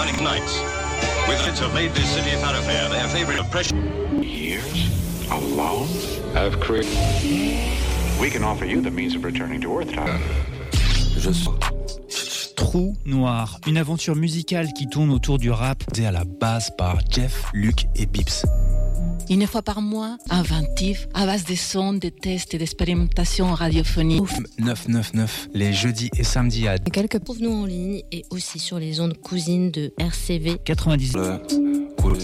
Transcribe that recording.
running nights. With kids have made this city a thoroughfare, their favorite oppression. Years alone? I've created. We can offer you the means of returning to Earth, Tyler. Je sens. Trou Noir, une aventure musicale qui tourne autour du rap. C'est à la base par Jeff, Luc et Bips. Une fois par mois, inventif, à base de sons, de tests et d'expérimentations radiophoniques. 999, les jeudis et samedis à... Quelques Trouve-nous en ligne et aussi sur les ondes cousines de RCV 90.